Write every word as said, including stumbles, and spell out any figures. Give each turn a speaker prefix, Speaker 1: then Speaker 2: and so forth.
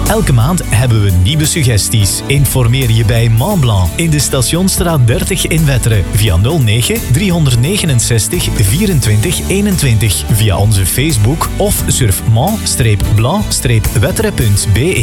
Speaker 1: Elke maand hebben we nieuwe suggesties. Informeer je bij Mont Blanc in de Stationsstraat dertig in Wetteren via nul negen driehonderdnegenenzestig vierentwintig eenentwintig via onze Facebook of surf mont-blanc-wetteren punt be.